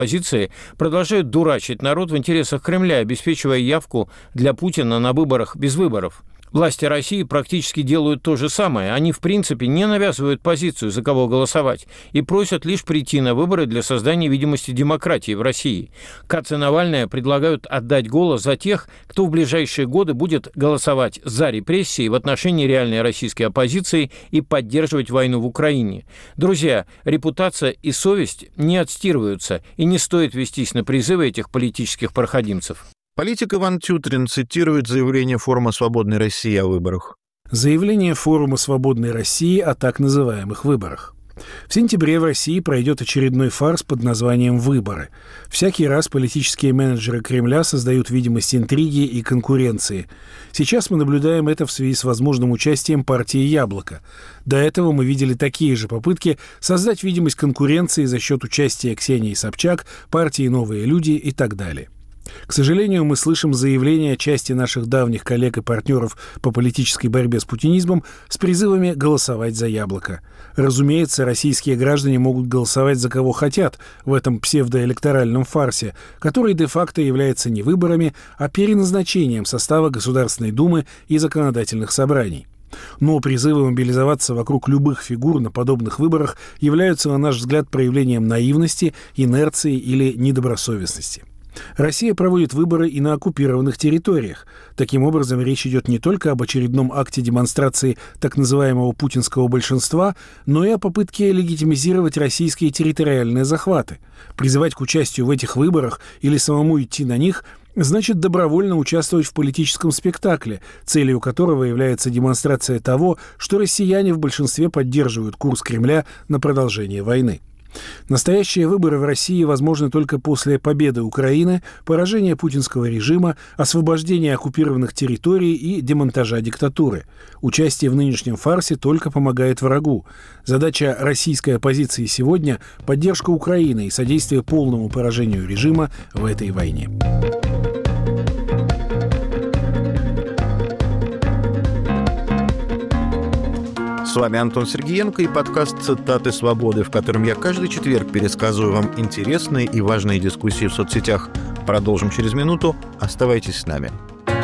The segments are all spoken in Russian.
оппозиции продолжают дурачить народ в интересах Кремля, обеспечивая явку для Путина на выборах без выборов. Власти России практически делают то же самое. Они, в принципе, не навязывают позицию, за кого голосовать, и просят лишь прийти на выборы для создания видимости демократии в России. Кац и Навальная предлагают отдать голос за тех, кто в ближайшие годы будет голосовать за репрессии в отношении реальной российской оппозиции и поддерживать войну в Украине. Друзья, репутация и совесть не отстирываются, и не стоит вестись на призывы этих политических проходимцев. Политик Иван Тютрин цитирует заявление Форума «Свободной России» о выборах. Заявление Форума «Свободной России» о так называемых выборах. В сентябре в России пройдет очередной фарс под названием «Выборы». Всякий раз политические менеджеры Кремля создают видимость интриги и конкуренции. Сейчас мы наблюдаем это в связи с возможным участием партии «Яблоко». До этого мы видели такие же попытки создать видимость конкуренции за счет участия Ксении Собчак, партии «Новые люди» и так далее. К сожалению, мы слышим заявления части наших давних коллег и партнеров по политической борьбе с путинизмом с призывами голосовать за «Яблоко». Разумеется, российские граждане могут голосовать за кого хотят в этом псевдоэлекторальном фарсе, который де-факто является не выборами, а переназначением состава Государственной Думы и законодательных собраний. Но призывы мобилизоваться вокруг любых фигур на подобных выборах являются, на наш взгляд, проявлением наивности, инерции или недобросовестности. Россия проводит выборы и на оккупированных территориях. Таким образом, речь идет не только об очередном акте демонстрации так называемого путинского большинства, но и о попытке легитимизировать российские территориальные захваты. Призывать к участию в этих выборах или самому идти на них значит добровольно участвовать в политическом спектакле, целью которого является демонстрация того, что россияне в большинстве поддерживают курс Кремля на продолжение войны. Настоящие выборы в России возможны только после победы Украины, поражения путинского режима, освобождения оккупированных территорий и демонтажа диктатуры. Участие в нынешнем фарсе только помогает врагу. Задача российской оппозиции сегодня – поддержка Украины и содействие полному поражению режима в этой войне. С вами Антон Сергеенко и подкаст «Цитаты свободы», в котором я каждый четверг пересказываю вам интересные и важные дискуссии в соцсетях. Продолжим через минуту. Оставайтесь с нами.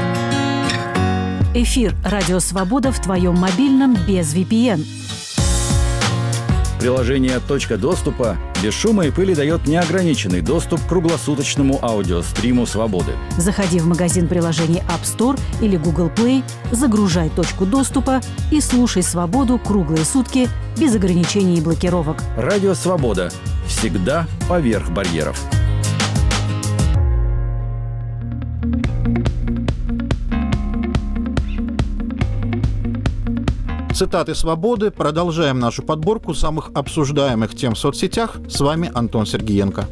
Эфир «Радио Свобода» в твоем мобильном без VPN. Приложение «Точка доступа» без шума и пыли дает неограниченный доступ к круглосуточному аудиостриму «Свободы». Заходи в магазин приложений App Store или Google Play, загружай «Точку доступа» и слушай «Свободу» круглые сутки без ограничений и блокировок. Радио «Свобода». Всегда поверх барьеров. Цитаты свободы. Продолжаем нашу подборку самых обсуждаемых тем в соцсетях. С вами Антон Сергеенко.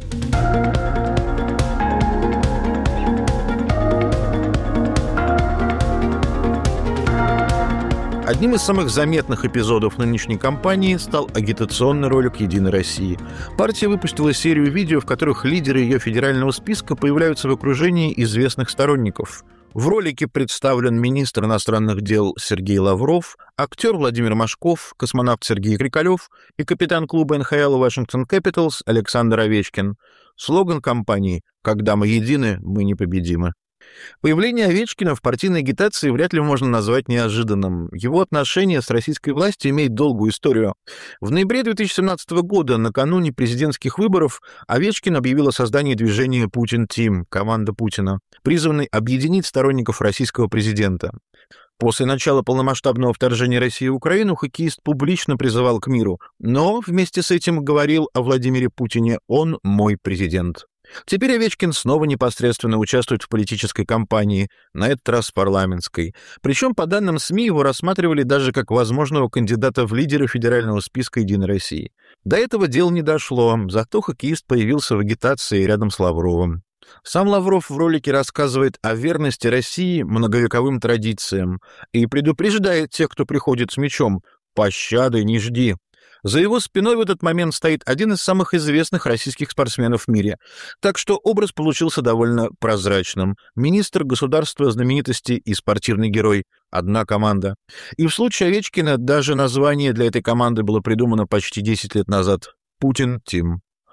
Одним из самых заметных эпизодов нынешней кампании стал агитационный ролик «Единой России». Партия выпустила серию видео, в которых лидеры ее федерального списка появляются в окружении известных сторонников. В ролике представлен министр иностранных дел Сергей Лавров, актер Владимир Машков, космонавт Сергей Крикалев и капитан клуба НХЛ Washington Capitals Александр Овечкин. Слоган кампании «Когда мы едины, мы непобедимы». Появление Овечкина в партийной агитации вряд ли можно назвать неожиданным. Его отношения с российской властью имеют долгую историю. В ноябре 2017 года, накануне президентских выборов, Овечкин объявил о создании движения «Путин-Тим» — команда Путина, призванной объединить сторонников российского президента. После начала полномасштабного вторжения России в Украину хоккеист публично призывал к миру, но вместе с этим говорил о Владимире Путине: «Он мой президент». Теперь Овечкин снова непосредственно участвует в политической кампании, на этот раз парламентской. Причем, по данным СМИ, его рассматривали даже как возможного кандидата в лидеры федерального списка «Единой России». До этого дела не дошло, зато хоккеист появился в агитации рядом с Лавровым. Сам Лавров в ролике рассказывает о верности России многовековым традициям и предупреждает тех, кто приходит с мечом: «Пощады не жди». За его спиной в этот момент стоит один из самых известных российских спортсменов в мире. Так что образ получился довольно прозрачным. Министр государства, знаменитости и спортивный герой. Одна команда. И в случае Овечкина даже название для этой команды было придумано почти 10 лет назад. «Путин-Тим».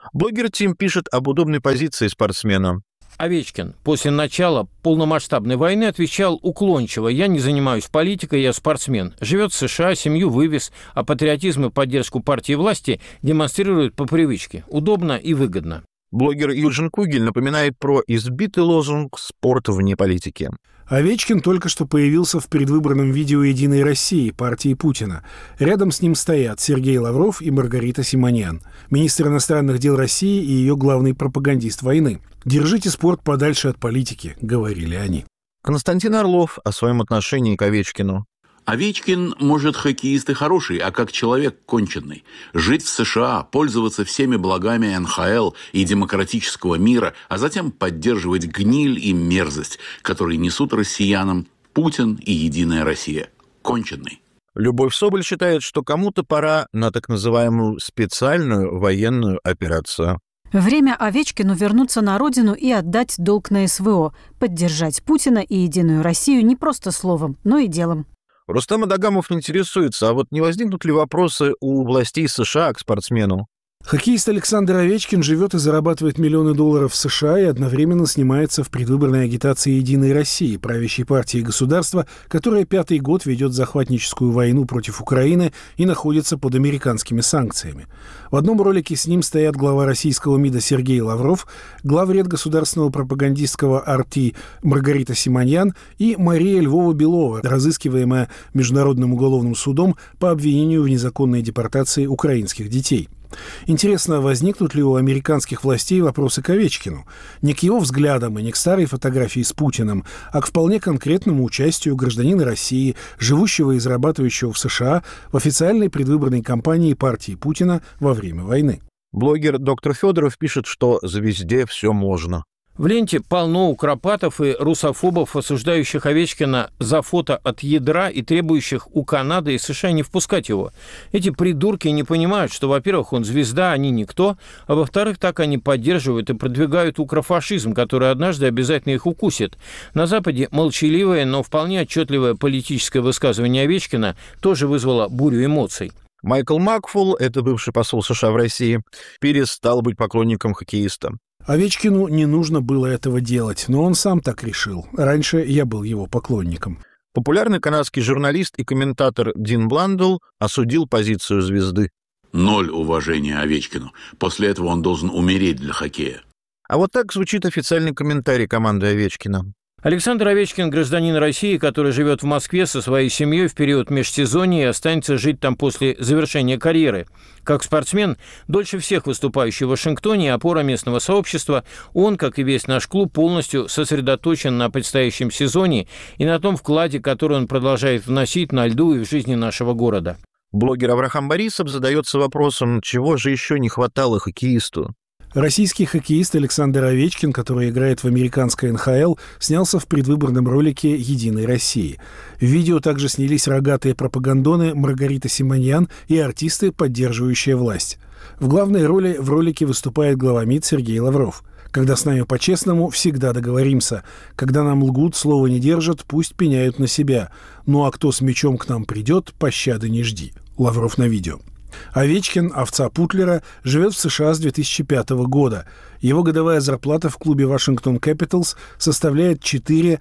Блогер Тим пишет об удобной позиции спортсмена. Овечкин после начала полномасштабной войны отвечал уклончиво: «Я не занимаюсь политикой, я спортсмен. Живет в США, семью вывез, а патриотизм и поддержку партии власти демонстрирует по привычке. Удобно и выгодно». Блогер Юджин Кугель напоминает про избитый лозунг «Спорт вне политики». Овечкин только что появился в предвыборном видео «Единой России» партии Путина. Рядом с ним стоят Сергей Лавров и Маргарита Симоньян, министр иностранных дел России и ее главный пропагандист войны. «Держите спорт подальше от политики», — говорили они. Константин Орлов о своем отношении к Овечкину. Овечкин, может, хоккеист и хороший, а как человек конченый. Жить в США, пользоваться всеми благами НХЛ и демократического мира, а затем поддерживать гниль и мерзость, которые несут россиянам Путин и Единая Россия. Конченый. Любовь Соболь считает, что кому-то пора на так называемую специальную военную операцию. Время Овечкину вернуться на родину и отдать долг на СВО, поддержать Путина и Единую Россию не просто словом, но и делом. Рустам Адагамов интересуется, а вот не возникнут ли вопросы у властей США к спортсмену? Хоккеист Александр Овечкин живет и зарабатывает миллионы долларов в США и одновременно снимается в предвыборной агитации «Единой России», правящей партии государства, которая 5-й год ведет захватническую войну против Украины и находится под американскими санкциями. В одном ролике с ним стоят глава российского МИДа Сергей Лавров, главред государственного пропагандистского RT Маргарита Симоньян и Мария Львова-Белова, разыскиваемая Международным уголовным судом по обвинению в незаконной депортации украинских детей. Интересно, возникнут ли у американских властей вопросы к Овечкину? Не к его взглядам и не к старой фотографии с Путиным, а к вполне конкретному участию гражданина России, живущего и зарабатывающего в США, в официальной предвыборной кампании партии Путина во время войны. Блогер доктор Федоров пишет, что за везде все можно. В ленте полно укропатов и русофобов, осуждающих Овечкина за фото от ядра и требующих у Канады и США не впускать его. Эти придурки не понимают, что, во-первых, он звезда, они никто, а во-вторых, так они поддерживают и продвигают укрофашизм, который однажды обязательно их укусит. На Западе молчаливое, но вполне отчетливое политическое высказывание Овечкина тоже вызвало бурю эмоций. Майкл Макфул, это бывший посол США в России, перестал быть поклонником хоккеиста. Овечкину не нужно было этого делать, но он сам так решил. Раньше я был его поклонником. Популярный канадский журналист и комментатор Дин Бландл осудил позицию звезды. 0 уважения Овечкину. После этого он должен умереть для хоккея. А вот так звучит официальный комментарий команды Овечкина. Александр Овечкин – гражданин России, который живет в Москве со своей семьей в период межсезонья и останется жить там после завершения карьеры. Как спортсмен, дольше всех выступающий в Вашингтоне и опора местного сообщества, он, как и весь наш клуб, полностью сосредоточен на предстоящем сезоне и на том вкладе, который он продолжает вносить на льду и в жизни нашего города. Блогер Авраам Борисов задается вопросом, чего же еще не хватало хоккеисту. Российский хоккеист Александр Овечкин, который играет в американской НХЛ, снялся в предвыборном ролике «Единой России». В видео также снялись рогатые пропагандоны Маргарита Симоньян и артисты, поддерживающие власть. В главной роли в ролике выступает глава МИД Сергей Лавров. «Когда с нами по-честному, всегда договоримся. Когда нам лгут, слова не держат, пусть пеняют на себя. Ну а кто с мечом к нам придет, пощады не жди». Лавров на видео. Овечкин, овца Путлера, живет в США с 2005 года. Его годовая зарплата в клубе Washington Capitals составляет 4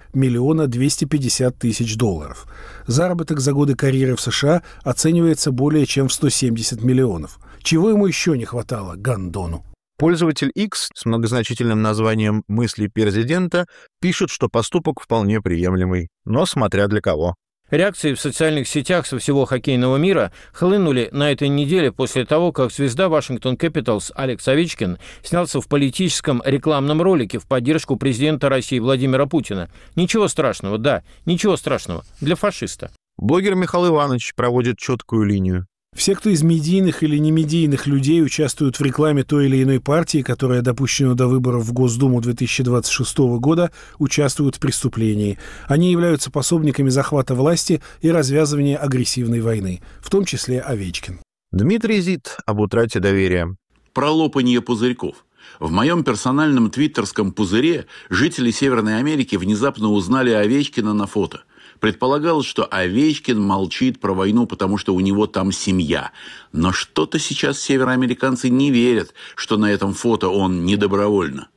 250 000 долларов. Заработок за годы карьеры в США оценивается более чем в 170 миллионов. Чего ему еще не хватало, гондону? Пользователь X с многозначительным названием «Мысли президента» пишет, что поступок вполне приемлемый, но смотря для кого. Реакции в социальных сетях со всего хоккейного мира хлынули на этой неделе после того, как звезда Washington Capitals Алекс Овечкин снялся в политическом рекламном ролике в поддержку президента России Владимира Путина. Ничего страшного, да, ничего страшного для фашиста. Блогер Михаил Иванович проводит четкую линию. Все, кто из медийных или немедийных людей участвуют в рекламе той или иной партии, которая допущена до выборов в Госдуму 2026 года, участвуют в преступлении. Они являются пособниками захвата власти и развязывания агрессивной войны, в том числе Овечкин. Дмитрий Зит об утрате доверия. Про лопанье пузырьков. В моем персональном твиттерском пузыре жители Северной Америки внезапно узнали Овечкина на фото. Предполагалось, что Овечкин молчит про войну, потому что у него там семья. Но что-то сейчас североамериканцы не верят, что на этом фото он не добровольно.